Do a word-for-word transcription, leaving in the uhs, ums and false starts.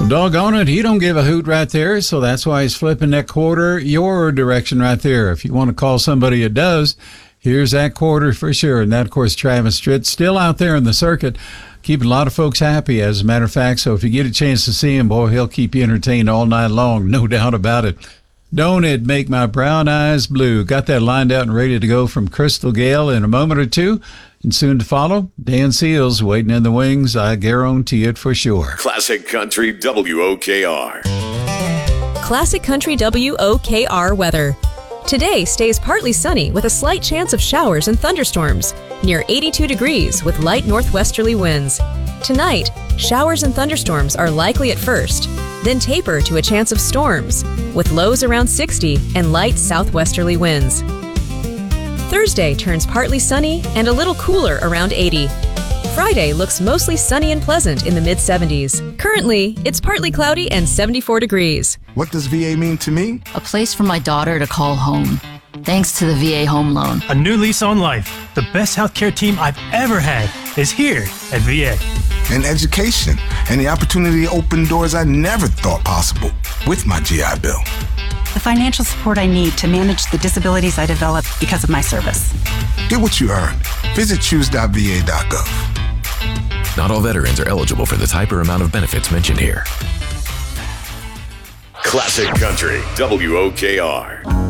doggone it, he don't give a hoot right there, so that's why he's flipping that quarter your direction right there. If you want to call somebody that does, here's that quarter for sure. And that, of course, Travis Tritt, still out there in the circuit, keeping a lot of folks happy, as a matter of fact. So if you get a chance to see him, boy, he'll keep you entertained all night long, no doubt about it. Don't it make my brown eyes blue? Got that lined out and ready to go from Crystal Gale in a moment or two. And soon to follow, Dan Seals waiting in the wings. I guarantee it for sure. Classic Country W O K R. Classic Country W O K R weather. Today stays partly sunny with a slight chance of showers and thunderstorms, near eighty-two degrees with light northwesterly winds. Tonight, showers and thunderstorms are likely at first, then taper to a chance of storms, with lows around sixty and light southwesterly winds. Thursday turns partly sunny and a little cooler around eighty. Friday looks mostly sunny and pleasant in the mid seventies. Currently, it's partly cloudy and seventy-four degrees. What does V A mean to me? A place for my daughter to call home. Thanks to the V A Home Loan. A new lease on life. The best healthcare team I've ever had is here at V A. And education, and the opportunity to open doors I never thought possible with my G I Bill. The financial support I need to manage the disabilities I developed because of my service. Get what you earned. Visit choose dot v a dot gov. Not all veterans are eligible for the type or amount of benefits mentioned here. Classic Country W O K R.